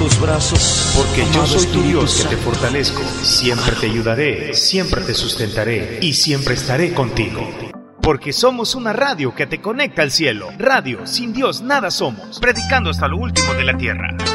tus brazos, porque yo amado soy tu Espíritu Dios que te Santo. fortalezco, siempre te ayudaré, siempre te sustentaré y siempre estaré contigo. Porque somos una radio que te conecta al cielo. Radio, sin Dios nada somos. Predicando hasta lo último de la tierra.